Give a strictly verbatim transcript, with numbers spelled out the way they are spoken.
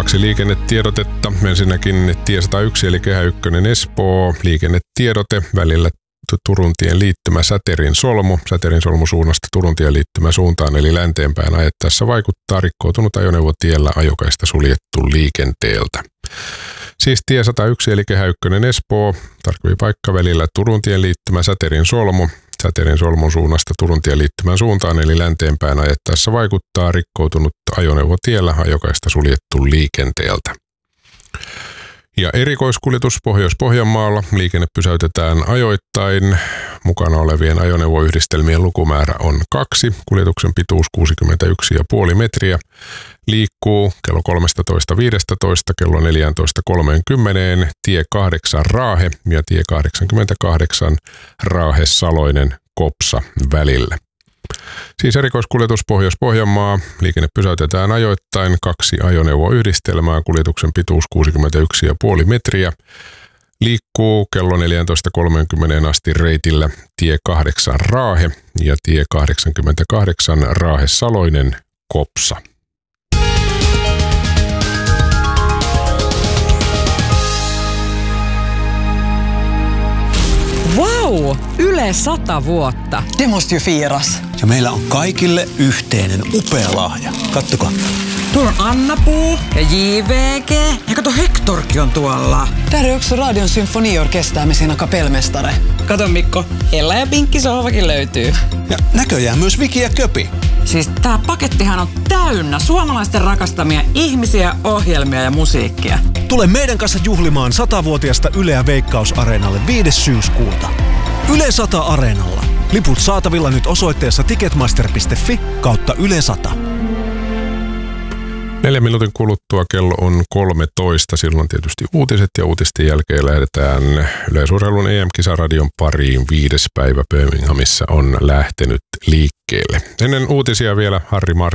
Kaksi liikennetiedotetta. Ensinnäkin tie sata yksi eli Kehä ykkönen Espoo. Liikennetiedote välillä Turuntien liittymä Säterin solmu. Säterin solmu suunnasta Turuntien liittymä suuntaan eli länteenpäin ajettaessa vaikuttaa rikkoutunut ajoneuvo tiellä ajokaista suljettu liikenteeltä. Siis tie sata yksi eli Kehä ykkönen Espoo. Tarkempi paikka välillä Turuntien liittymä Säterin solmu. Säterin solmun suunnasta Turuntien liittymän suuntaan eli länteenpäin ajettaessa vaikuttaa rikkoutunut ajoneuvo tiellä ajokaista suljettu liikenteeltä. Ja erikoiskuljetus Pohjois-Pohjanmaalla. Liikenne pysäytetään ajoittain. Mukana olevien ajoneuvoyhdistelmien lukumäärä on kaksi. Kuljetuksen pituus kuusikymmentäyksi pilkku viisi metriä. Liikkuu kello kolmetoista viisitoista kello neljätoista kolmekymmentä tie kahdeksan Raahe ja tie kahdeksankymmentäkahdeksan Raahe-Saloinen Kopsa välillä. Siis erikoiskuljetus Pohjois-Pohjanmaa. Liikenne pysäytetään ajoittain. Kaksi ajoneuvoyhdistelmää. Kuljetuksen pituus kuusikymmentäyksi pilkku viisi metriä. Liikkuu kello neljätoista kolmekymmentä asti reitillä tie kahdeksan Raahe ja tie kahdeksankymmentäkahdeksan Raahe-Saloinen Kopsa. Vau! Yle sata vuotta. Det måste ju firas. Ja meillä on kaikille yhteinen upea lahja. Kattokaa. Tuolla on Anna-Puu ja J V G. Ja kato, Hektorkin on tuolla. Där är också Radion symfoniorkester med sina kapellmästare. Kato Mikko, Ella ja Pinkki sohvakin löytyy. Ja näköjään myös Viki ja Köpi. Siis tää pakettihan on täynnä suomalaisten rakastamia ihmisiä, ohjelmia ja musiikkia. Tule meidän kanssa juhlimaan satavuotiasta Yleä Veikkaus-areenalle viides syyskuuta. Yle sata Areenalla. Liput saatavilla nyt osoitteessa ticketmaster piste fi kautta Yle sata. Neljän minuutin kuluttua kello on kolmetoista. Silloin tietysti uutiset ja uutisten jälkeen lähdetään yleisurheilun E M-kisaradion pariin. Viides päivä Birminghamissa on lähtenyt liikkeelle. Ennen uutisia vielä Harri Mars.